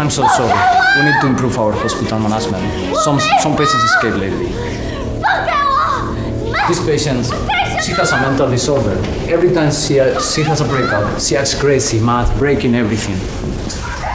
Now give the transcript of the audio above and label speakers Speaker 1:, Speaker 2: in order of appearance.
Speaker 1: I'm so sorry. We need to improve our hospital management. Some patients escape lately. This patient, she has a mental disorder. Every time she has a breakout, she acts crazy, mad, breaking everything.